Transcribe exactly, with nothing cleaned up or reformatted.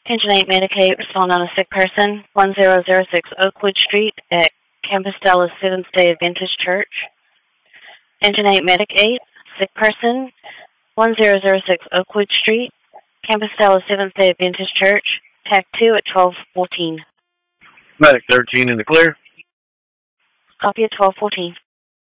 Engine eight Medicaid, respond on a sick person, one zero zero six Oakwood Street at Compostela Seventh-day Adventist Church. Engine eight Medic eight, sick person, one zero zero six Oakwood Street, Compostela Seventh-day Adventist Church, T A C two at twelve fourteen. Medic thirteen in the clear. Copy at twelve fourteen.